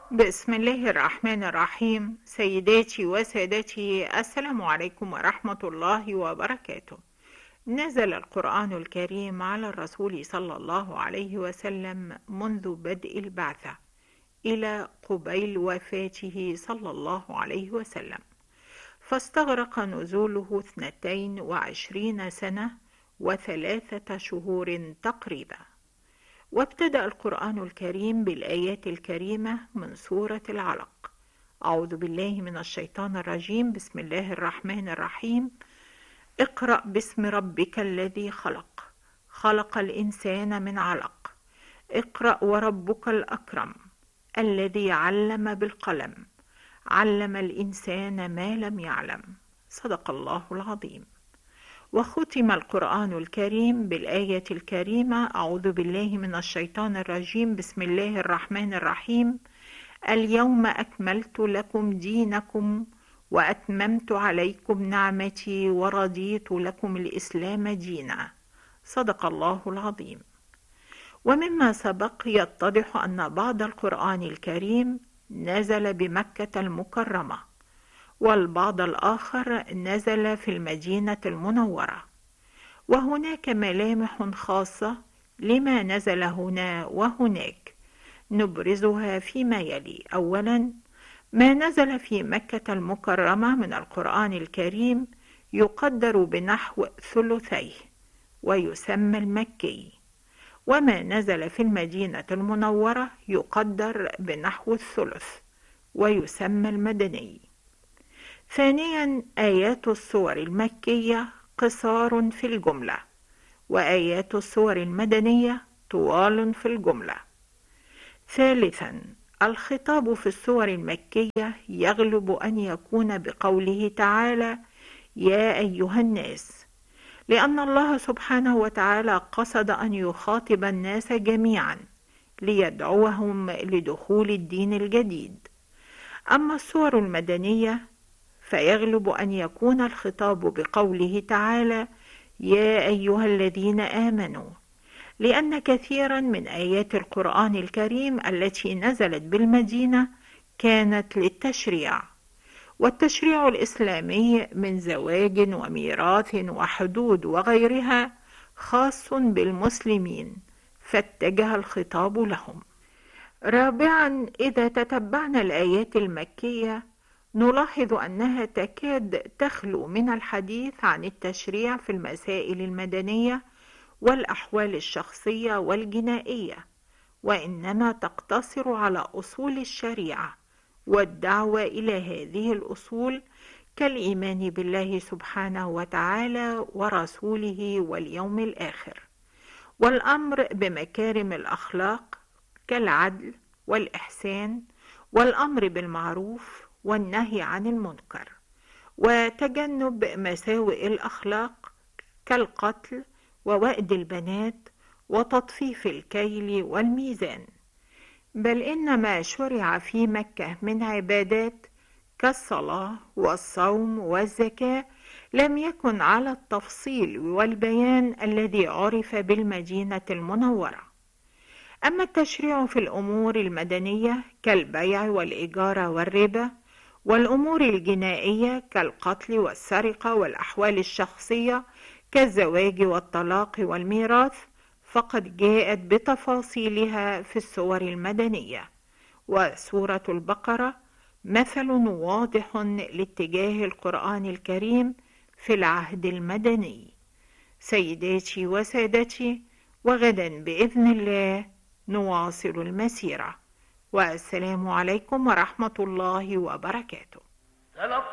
بسم الله الرحمن الرحيم. سيداتي وسادتي، السلام عليكم ورحمة الله وبركاته. نزل القرآن الكريم على الرسول صلى الله عليه وسلم منذ بدء البعثة إلى قبيل وفاته صلى الله عليه وسلم، فاستغرق نزوله 22 سنة و3 شهور تقريبا. وابتدأ القرآن الكريم بالآيات الكريمة من سورة العلق. أعوذ بالله من الشيطان الرجيم. بسم الله الرحمن الرحيم. اقرأ باسم ربك الذي خلق، خلق الإنسان من علق. اقرأ وربك الأكرم الذي علم بالقلم، علم الإنسان ما لم يعلم. صدق الله العظيم. وختم القرآن الكريم بالآية الكريمة. أعوذ بالله من الشيطان الرجيم. بسم الله الرحمن الرحيم. اليوم أكملت لكم دينكم وأتممت عليكم نعمتي ورضيت لكم الإسلام دينا. صدق الله العظيم. ومما سبق يتضح أن بعض القرآن الكريم نزل بمكة المكرمة، والبعض الآخر نزل في المدينة المنورة، وهناك ملامح خاصة لما نزل هنا وهناك نبرزها فيما يلي. أولا، ما نزل في مكة المكرمة من القرآن الكريم يقدر بنحو ثلثيه ويسمى المكي، وما نزل في المدينة المنورة يقدر بنحو الثلث ويسمى المدني. ثانيا، آيات السور المكية قصار في الجملة، وآيات السور المدنية طوال في الجملة. ثالثا، الخطاب في السور المكية يغلب أن يكون بقوله تعالى يا أيها الناس، لأن الله سبحانه وتعالى قصد أن يخاطب الناس جميعا ليدعوهم لدخول الدين الجديد. أما السور المدنية فيغلب أن يكون الخطاب بقوله تعالى يا أيها الذين آمنوا، لأن كثيرا من آيات القرآن الكريم التي نزلت بالمدينة كانت للتشريع، والتشريع الإسلامي من زواج وميراث وحدود وغيرها خاص بالمسلمين، فاتجه الخطاب لهم. رابعا، إذا تتبعنا الآيات المكية نلاحظ أنها تكاد تخلو من الحديث عن التشريع في المسائل المدنية والأحوال الشخصية والجنائية، وإنما تقتصر على أصول الشريعة والدعوة إلى هذه الأصول كالإيمان بالله سبحانه وتعالى ورسوله واليوم الآخر، والأمر بمكارم الأخلاق كالعدل والإحسان، والأمر بالمعروف والنهي عن المنكر، وتجنب مساوئ الأخلاق كالقتل ووأد البنات وتطفيف الكيل والميزان. بل إن ما شرع في مكة من عبادات كالصلاة والصوم والزكاة لم يكن على التفصيل والبيان الذي عرف بالمدينة المنورة. أما التشريع في الأمور المدنية كالبيع والإجارة والربا، والأمور الجنائية كالقتل والسرقة والأحوال الشخصية كالزواج والطلاق والميراث، فقد جاءت بتفاصيلها في السور المدنية، وسورة البقرة مثل واضح لاتجاه القرآن الكريم في العهد المدني. سيداتي وسادتي، وغدا بإذن الله نواصل المسيرة، والسلام عليكم ورحمة الله وبركاته.